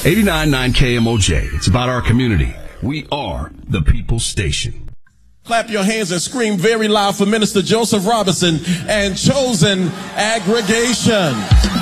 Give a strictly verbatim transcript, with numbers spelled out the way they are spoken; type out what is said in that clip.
eighty-nine point nine K M O J. It's about our community. We are the People's Station. Clap your hands and scream very loud for Minister Joseph Robinson and Chosen Aggregation.